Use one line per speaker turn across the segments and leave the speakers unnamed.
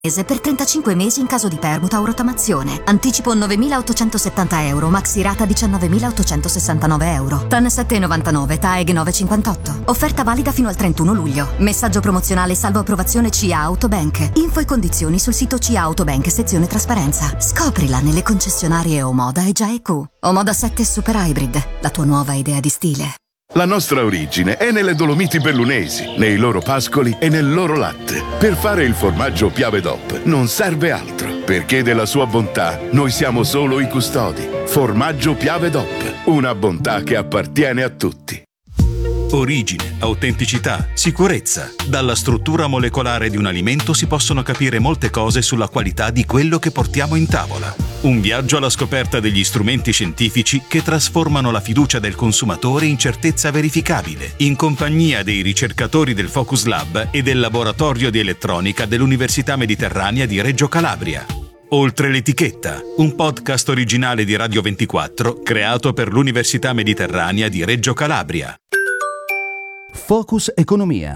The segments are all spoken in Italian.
Per 35 mesi in caso di permuta o rottamazione. Anticipo 9.870 euro, maxi rata 19.869 euro. TAN 7,99, TAEG 9,58. Offerta valida fino al 31 luglio. Messaggio promozionale salvo approvazione CIA Autobank. Info e condizioni sul sito CIA Autobank, sezione trasparenza. Scoprila nelle concessionarie Omoda e GIAEQ. Omoda 7 Super Hybrid, la tua nuova idea di stile.
La nostra origine è nelle Dolomiti Bellunesi, nei loro pascoli e nel loro latte. Per fare il formaggio Piave DOP non serve altro, perché della sua bontà noi siamo solo i custodi. Formaggio Piave DOP, una bontà che appartiene a tutti.
Origine, autenticità, sicurezza. Dalla struttura molecolare di un alimento si possono capire molte cose sulla qualità di quello che portiamo in tavola. Un viaggio alla scoperta degli strumenti scientifici che trasformano la fiducia del consumatore in certezza verificabile, in compagnia dei ricercatori del Focus Lab e del Laboratorio di Elettronica dell'Università Mediterranea di Reggio Calabria. Oltre l'etichetta, un podcast originale di Radio 24 creato per l'Università Mediterranea di Reggio Calabria.
Focus Economia.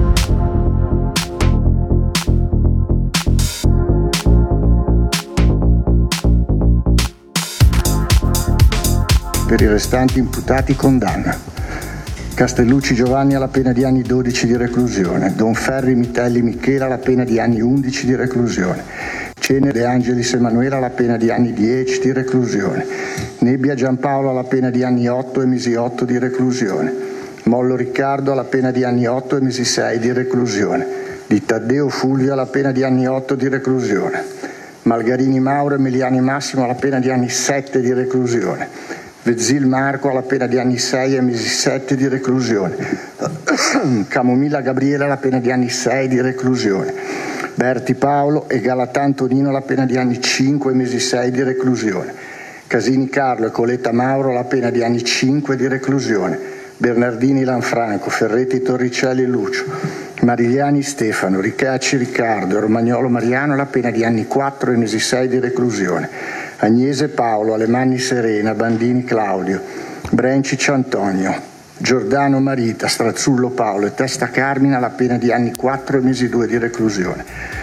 Per i restanti imputati condanna: Castellucci Giovanni alla pena di anni 12 di reclusione, Donferri Mitelli Michela alla pena di anni 11 di reclusione, Cene De Angelis Emanuela alla pena di anni 10 di reclusione, Nebbia Giampaolo alla pena di anni 8 e mesi 8 di reclusione, Mollo Riccardo alla pena di anni 8 e mesi 6 di reclusione, Di Taddeo Fulvio alla pena di anni 8 di reclusione, Malgarini Mauro e Meliani Massimo alla pena di anni 7 di reclusione, Vezzil Marco alla pena di anni 6 e mesi 7 di reclusione, Camomilla Gabriele alla pena di anni 6 di reclusione, Berti Paolo e Galatà Antonino alla pena di anni 5 e mesi 6 di reclusione, Casini Carlo e Coletta Mauro alla pena di anni 5 di reclusione, Bernardini Lanfranco, Ferretti Torricelli Lucio, Marigliani Stefano, Ricacci Riccardo e Romagnolo Mariano alla pena di anni 4 e mesi 6 di reclusione, Agnese Paolo, Alemanni Serena, Bandini Claudio, Brencic Antonio, Giordano Marita, Strazzullo Paolo e Testa Carmina alla pena di anni 4 e mesi 2 di reclusione.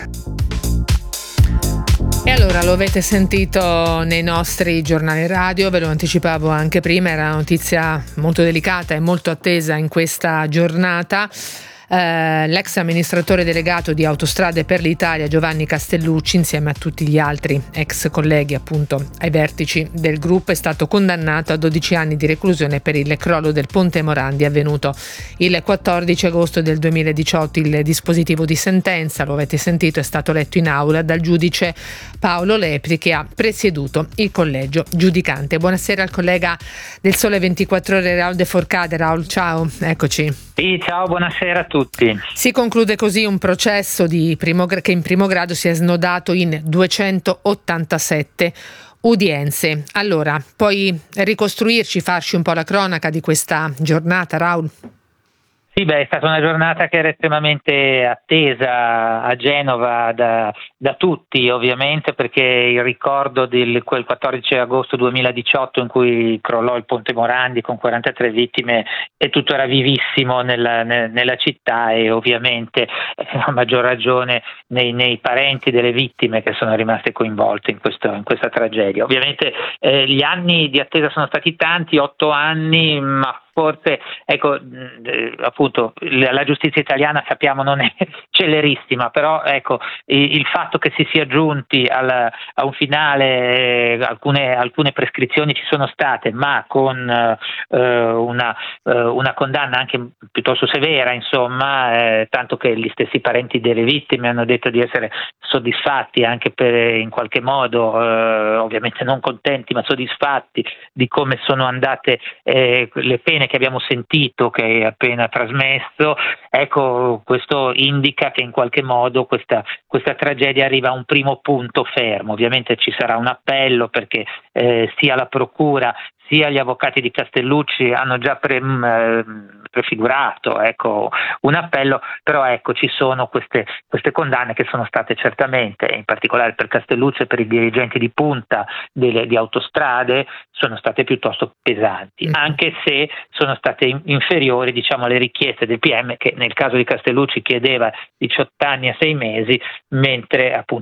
E allora lo avete sentito nei nostri giornali radio, ve lo anticipavo anche prima, era una notizia molto delicata e molto attesa in questa giornata. L'ex amministratore delegato di Autostrade per l'Italia Giovanni Castellucci, insieme a tutti gli altri ex colleghi appunto ai vertici del gruppo, è stato condannato a 12 anni di reclusione per il crollo del ponte Morandi avvenuto il 14 agosto del 2018. Il dispositivo di sentenza, lo avete sentito, è stato letto in aula dal giudice Paolo Lepri, che ha presieduto il collegio giudicante. Buonasera al collega del Sole 24 Ore Raul De Forcade. Raul, ciao, eccoci.
Sì, ciao, buonasera a tutti.
Si conclude così un processo che in primo grado si è snodato in 287 udienze. Allora, puoi ricostruirci, farci un po' la cronaca di questa giornata, Raul?
Sì, è stata una giornata che era estremamente attesa a Genova da tutti, ovviamente, perché il ricordo di quel 14 agosto 2018 in cui crollò il ponte Morandi con 43 vittime e tutto era vivissimo nella città, e ovviamente a maggior ragione nei parenti delle vittime che sono rimaste coinvolte in questa tragedia. Ovviamente gli anni di attesa sono stati tanti, 8 anni, ma forse, ecco, appunto, la giustizia italiana sappiamo non è celerissima, però ecco, il fatto che si sia giunti a un finale, alcune prescrizioni ci sono state, ma con una condanna anche piuttosto severa, insomma, tanto che gli stessi parenti delle vittime hanno detto di essere soddisfatti anche in qualche modo, ovviamente non contenti, ma soddisfatti di come sono andate le pene che abbiamo sentito, che hai appena trasmesso. Ecco, questo indica che in qualche modo questa tragedia arriva a un primo punto fermo. Ovviamente ci sarà un appello, perché sia la procura sia gli avvocati di Castellucci hanno già prefigurato un appello, però ci sono queste condanne che sono state certamente, in particolare per Castellucci e per i dirigenti di punta di Autostrade, sono state piuttosto pesanti, anche se sono state inferiori alle richieste del PM, che nel caso di Castellucci chiedeva 18 anni e 6 mesi, mentre appunto